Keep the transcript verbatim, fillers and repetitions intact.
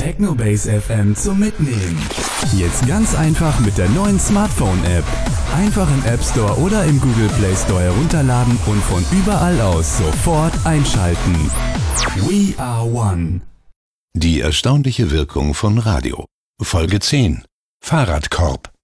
Technobase F M zum Mitnehmen. Jetzt ganz einfach mit der neuen Smartphone-App. Einfach im App Store oder im Google Play Store herunterladen und von überall aus sofort einschalten. We are one. Die erstaunliche Wirkung von Radio. Folge zehn. Fahrradkorb.